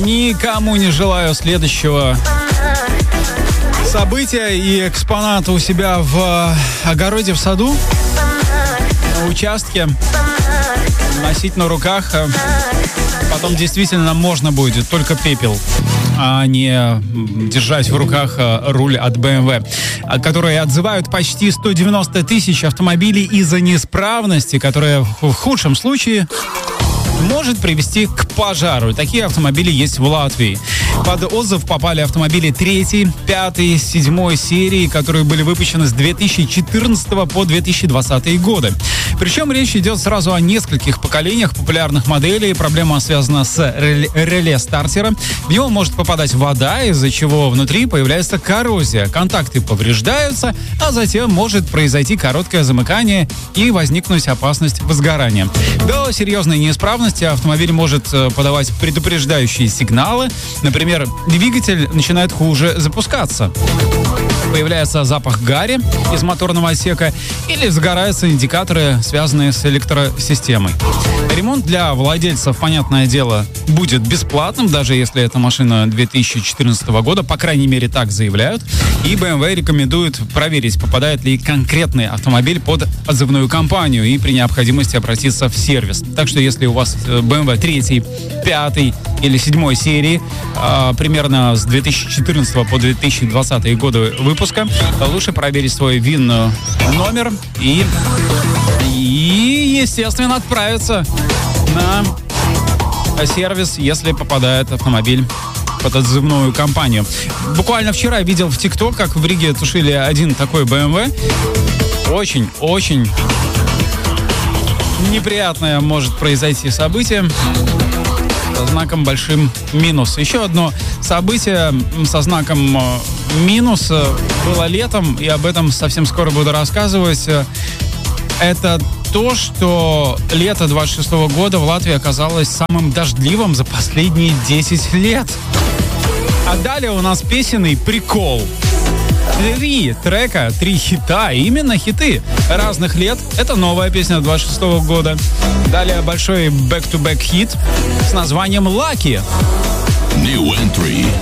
Никому не желаю следующего события и экспоната у себя в огороде, в саду, на участке, носить на руках. Потом действительно можно будет только пепел, а не держать в руках руль от BMW, которые отзывают почти 190 тысяч автомобилей из-за неисправности, которая в худшем случае может привести к пожару. Такие автомобили есть в Латвии. Под отзыв попали автомобили 3, 5, 7 серии, которые были выпущены с 2014 по 2020 годы. Причем речь идет сразу о нескольких поколениях популярных моделей. Проблема связана с реле стартера. В него может попадать вода, из-за чего внутри появляется коррозия. Контакты повреждаются, а затем может произойти короткое замыкание и возникнуть опасность возгорания. До серьезной неисправности автомобиль может подавать предупреждающие сигналы. Например, двигатель начинает хуже запускаться. Появляется запах гари из моторного отсека или загораются индикаторы, связанные с электросистемой. Ремонт для владельцев, понятное дело, будет бесплатным, даже если это машина 2014 года, по крайней мере, так заявляют. И BMW рекомендует проверить, попадает ли конкретный автомобиль под отзывную кампанию и при необходимости обратиться в сервис. Так что если у вас BMW 3, 5 или 7 серии, примерно с 2014 по 2020 годы выпуска, лучше проверить свой ВИН-номер и, естественно, отправиться на сервис, если попадает автомобиль под отзывную кампанию. Буквально вчера видел в ТикТок, как в Риге тушили один такой BMW. Очень неприятное может произойти событие со знаком большим минус. Еще одно событие со знаком минус было летом, и об этом совсем скоро буду рассказывать. Это то, что лето 26 года в Латвии оказалось самым дождливым за последние 10 лет. А далее у нас песенный прикол. 3 трека, 3 хита, именно хиты разных лет. Это новая песня 26 года. Далее большой back-to-back хит с названием «Lucky». New entry.